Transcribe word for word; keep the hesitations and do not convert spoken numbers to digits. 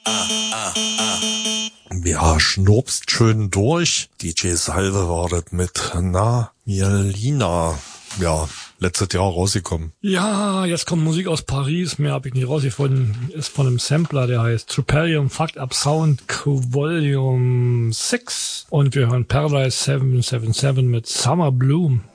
Ja, schnurpst schön durch. D J Salve war das mit Na Mielina. Ja, letztes Jahr rausgekommen. Ja, jetzt kommt Musik aus Paris. Mehr habe ich nicht rausgefunden. Ist von einem Sampler, der heißt Tripalium Fucked Up Sound Volume sechs. Und wir hören Paradise sieben sieben sieben mit Summer Bloom.